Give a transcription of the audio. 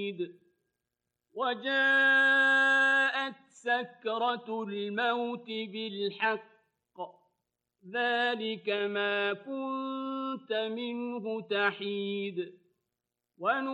وجاءت سكرة الموت بالحق ذلك ما كنت منه تحيد